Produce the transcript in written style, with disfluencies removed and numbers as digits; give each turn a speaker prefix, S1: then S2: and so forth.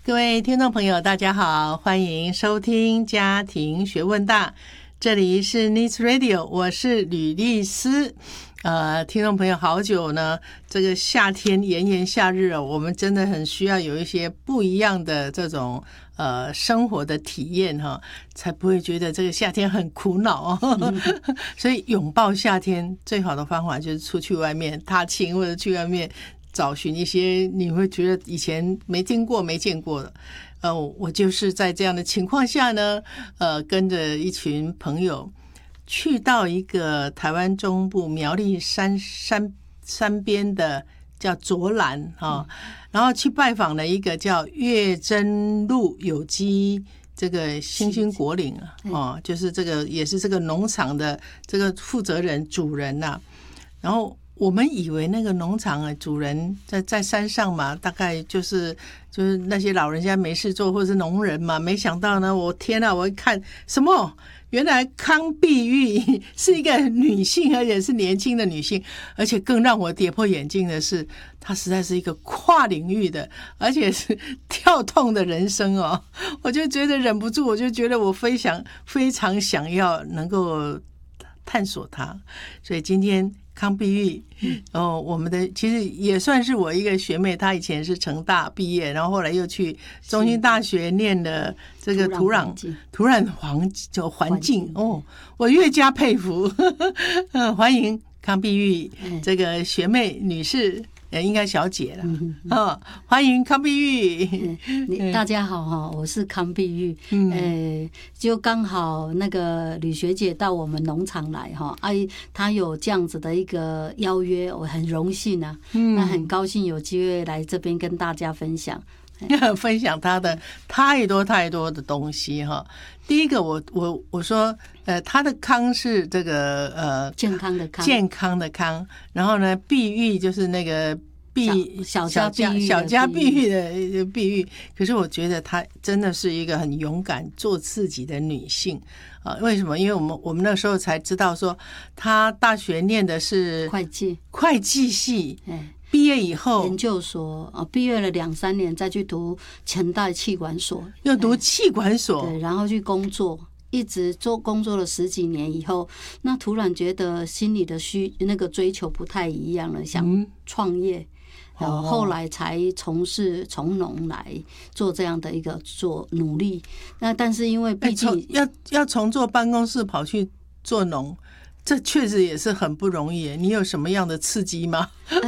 S1: 各位听众朋友大家好，欢迎收听家庭学问大，这里是 Needs Radio， 我是吕丽丝。听众朋友好久呢，这个夏天炎炎夏日啊，我们真的很需要有一些不一样的这种生活的体验哈，才不会觉得这个夏天很苦恼所以拥抱夏天最好的方法就是出去外面踏青，或者去外面找寻一些你会觉得以前没听过没见过的。我就是在这样的情况下呢，跟着一群朋友去到一个台湾中部苗栗山边的叫卓兰然后去拜访了一个叫月真路有机这个新兴果岭就是这个也是这个农场的这个负责人主人然后我们以为那个农场主人在山上嘛，大概就是那些老人家没事做或是农人嘛，没想到呢，我天啊，我一看什么，原来康碧玉是一个女性，而且是年轻的女性，而且更让我跌破眼镜的是，她实在是一个跨领域的，而且是跳动的人生我就觉得忍不住，我就觉得我非常想要能够探索它，所以今天康碧玉我们的其实也算是我一个学妹，她以前是成大毕业，然后后来又去中兴大学念了这个土壤环境我越加佩服欢迎康碧玉这个学妹女士，应该小姐了欢迎康碧玉
S2: 大家好我是康碧玉就刚好那个吕学姐到我们农场来她有这样子的一个邀约，我很荣幸那很高兴有机会来这边跟大家分享
S1: 分享她的太多的东西第一个我说她的康是这个
S2: 健康的康，
S1: 然后呢碧玉就是那个小家碧玉的碧玉，可是我觉得她真的是一个很勇敢做自己的女性为什么？因为我们那时候才知道说她大学念的是会计系毕业以后
S2: 研究所毕业了2-3年，再去读前代企管所，
S1: 又读企管所
S2: 对，然后去工作，一直工作了10几年以后，那突然觉得心里的那个追求不太一样了，想创业后来才从农来做这样的一个努力。那但是因为毕竟
S1: 要从坐办公室跑去做农，这确实也是很不容易。你有什么样的刺激吗？